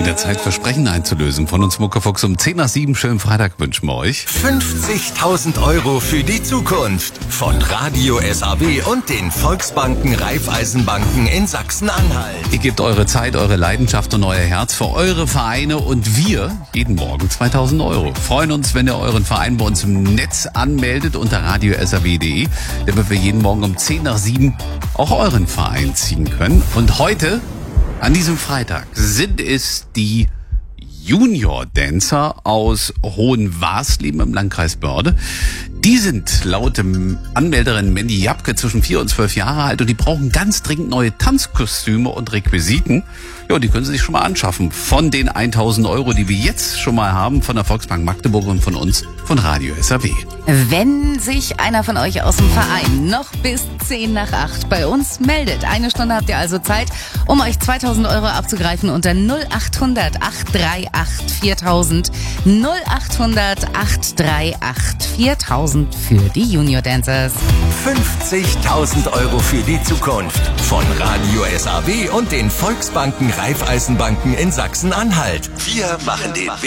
Wieder Zeit, Versprechen einzulösen. Von uns Muckefuchs um 10 nach 7. Schönen Freitag wünschen wir euch. 50.000 € für die Zukunft. Von Radio SAW und den Volksbanken Raiffeisenbanken in Sachsen-Anhalt. Ihr gebt eure Zeit, eure Leidenschaft und euer Herz für eure Vereine und wir jeden Morgen 2.000 €. Freuen uns, wenn ihr euren Verein bei uns im Netz anmeldet unter radiosaw.de, damit wir jeden Morgen um 10 nach 7 auch euren Verein ziehen können. Und heute, an diesem Freitag, sind es die Junior-Dancer aus Hohenwarsleben im Landkreis Börde. Die sind laut Anmelderin Mandy Japke zwischen 4 und 12 Jahre alt und die brauchen ganz dringend neue Tanzkostüme und Requisiten. Ja, die können sie sich schon mal anschaffen. Von den 1.000 €, die wir jetzt schon mal haben, von der Volksbank Magdeburg und von uns, von Radio SAW. Wenn sich einer von euch aus dem Verein noch bis 10 nach 8 bei uns meldet, 1 Stunde habt ihr also Zeit, um euch 2.000 € abzugreifen unter 0800 838 4000. 0800 838 4000 für die Junior Dancers. 50.000 € für die Zukunft. Von Radio SAW und den Volksbanken Raiffeisenbanken in Sachsen-Anhalt. Wir machen den